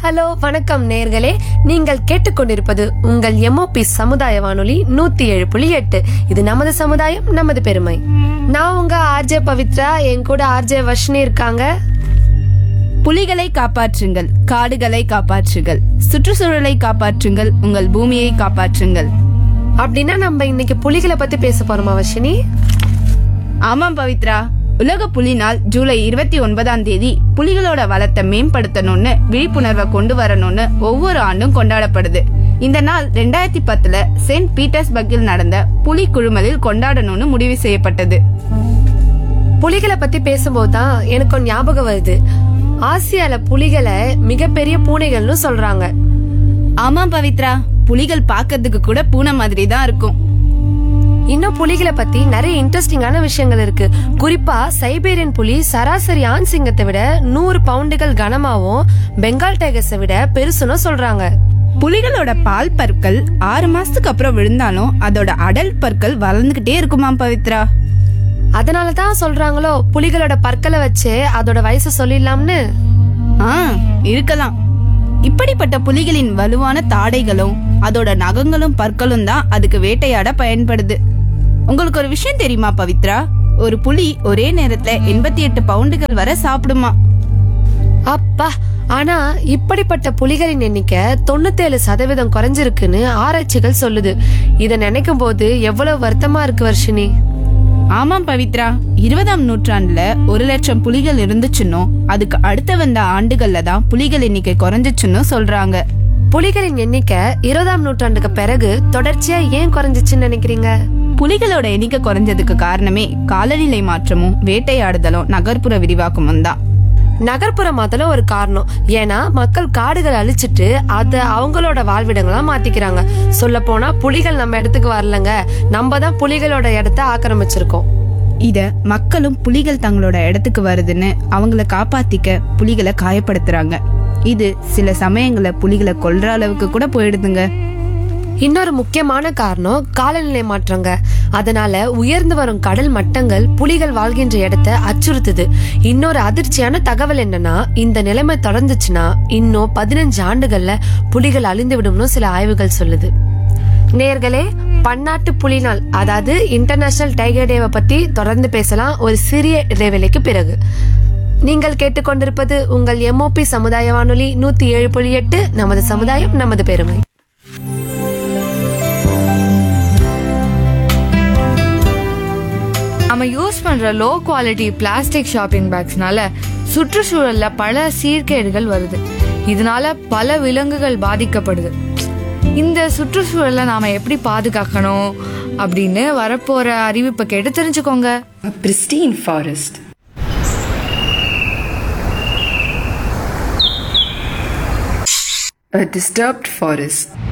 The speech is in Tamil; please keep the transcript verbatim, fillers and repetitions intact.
ஹலோ வணக்கம் நேர்களே, நீங்கள் கேட்டுக்கொண்டிருப்பது உங்கள் எம்ஓபி சமுதாய வானொலி நூத்தி ஏழு புள்ளி எட்டு. இது நமது சமுதாயம் நமது பெருமை. நான் உங்க ஆர்ஜே பவித்ரா, என் கூட ஆர்ஜே வர்ஷினி இருக்காங்க. புலிகளை காப்பாற்றுங்கள், காடுகளை காப்பாற்றுங்கள், சுற்றுச்சூழலை காப்பாற்றுங்கள், உங்கள் பூமியை காப்பாற்றுங்கள். அப்படின்னா நம்ம இன்னைக்கு புலிகளை பத்தி பேச போறோமா வர்ஷினி? ஆமாம் பவித்ரா, உலக புலி நாள் ஜூலை இருபத்தி ஒன்பதாம் தேதி புலிகளோட வளத்தை மேம்படுத்தணும்னு விழிப்புணர்வை கொண்டு வரணும்னு ஒவ்வொரு ஆண்டும் கொண்டாடப்படுது. இந்த நாள் ரெண்டாயிரத்தி பத்துல செயின்ட் பீட்டர்ஸ்பர்கில் நடந்த புலி குழுமலில் கொண்டாடணும்னு முடிவு செய்யப்பட்டது. புலிகளை பத்தி பேசும்போதுதான் எனக்கு ஞாபகம் வருது, ஆசியால புலிகளை மிகப்பெரிய பூனைகள்னு சொல்றாங்க. ஆமாம் பவித்ரா, புலிகள் பாக்கிறதுக்கு கூட பூனை மாதிரி தான் இருக்கும். இன்னும் புலிகளை பத்தி நிறைய இன்ட்ரெஸ்டிங்கான விஷயங்கள் இருக்கு. குறிப்பா சைபேரியன் புலி சராசரி ஆண் சிங்கத்தை விட நூறு பவுண்டுகள் கனமாவும் பெங்கால் டைகர்ஸை விட பெருசுன்னு சொல்றாங்க. புலிகளோட பால் பற்கள் ஆறு மாசத்துக்கு அப்புறம் விழுந்தாலும் அதோட அடல் பற்கள் வளர்ந்துகிட்டே இருக்குமா பவித்ரா. அதனாலதான் சொல்றாங்களோ புலிகளோட பற்களை வச்சு அதோட வயசு சொல்லிடலாம்னு. ஆ, இருக்கலாம். இப்படிப்பட்ட புலிகளின் வலுவான தாடைகளும் அதோட நகங்களும் பற்களும் தான் அதுக்கு வேட்டையாட பயன்படுது. உங்களுக்கு ஒரு விஷயம் தெரியுமா பவித்ரா? ஒரு புலி ஒரே நேரத்துல எண்பத்தி எட்டு பவுண்டுகள் வரை சாப்பிடுமா. அப்பா, ஆனா இப்படிப்பட்ட புலிகளின் எண்ணிக்கை தொண்ணூத்தி ஏழு சதவீதம் குறைஞ்சிருக்குன்னு ஆராய்ச்சிகள் சொல்லுது. இத நினைக்கும் போது எவ்வளவு வருத்தமா இருக்கு வர்ஷினி. ஆமாம் பவித்ரா, இருபதாம் நூற்றாண்டுல ஒரு லட்சம் புலிகள் இருந்துச்சுன்னு அதுக்கு அடுத்த வந்த ஆண்டுகள்ல தான் புலிகள் எண்ணிக்கை குறைஞ்சிச்சுன்னு சொல்றாங்க. புலிகளின் எண்ணிக்கை இருபதாம் நூற்றாண்டுக்கு பிறகு தொடர்ச்சியா ஏன் குறைஞ்சிச்சுன்னு நினைக்கிறீங்க? புலிகளோட எண்ணிக்கை குறைஞ்சதுக்கு காரணமே காலநிலை மாற்றமும் வேட்டையாடுதலும் நகர்ப்புற விரிவாக்கமும் தான். நகர்ப்புறமாதலும் ஒரு காரணம். ஏன்னா மக்கள் காடுகளை அழிச்சிட்டு அத அவங்களோட வாழ்விடங்களா மாத்திக்கிறாங்க. சொல்ல போனா புலிகள் நம்ம இடத்துக்கு வரலங்க, நம்ம தான் புலிகளோட இடத்த ஆக்கிரமிச்சிருக்கோம். இத மக்களும் புலிகள் தங்களோட இடத்துக்கு வருதுன்னு அவங்கள காப்பாத்திக்க புலிகளை காயப்படுத்துறாங்க. இது சில சமயங்கள புலிகளை கொல்ற அளவுக்கு கூட போயிடுதுங்க. இன்னொரு முக்கியமான காரணம் காலநிலை மாற்றங்க. அதனால உயர்ந்து வரும் கடல் மட்டங்கள் புலிகள் வாழ்கின்ற இடத்தை அச்சுறுத்துது. இன்னொரு அதிர்ச்சியான தகவல் என்னன்னா, இந்த நிலைமை தொடர்ந்துச்சுன்னா இன்னும் பதினஞ்சு ஆண்டுகள்ல புலிகள் அழிந்து விடும்னு சில ஆய்வுகள் சொல்லுது. நேர்களே, பன்னாட்டு புலி நாள் அதாவது இன்டர்நேஷனல் டைகர் டேவை பத்தி தொடர்ந்து பேசலாம் ஒரு சிறிய இடைவெளிக்கு பிறகு. நீங்கள் கேட்டுக்கொண்டிருப்பது உங்கள் எம்ஓபி சமுதாய வானொலி நூத்தி ஏழு புள்ளி எட்டு. நமது சமுதாயம் நமது பெருமை. நம்ம யூஸ் பண்ற லோ குவாலிட்டி பிளாஸ்டிக் ஷாப்பிங் பேக்ஸ்னால சுற்றுச்சூழல்ல பல சீர்கேடுகள் வருது. இதனால பல விலங்குகள் பாதிக்கப்படுது. இந்த சுற்றுச்சூழலை நாம எப்படி பாதுகாக்கணும் அப்படின்னு வரப்போற அறிவிப்பை கேட்டு தெரிஞ்சுக்கோங்க. A pristine forest. A disturbed forest.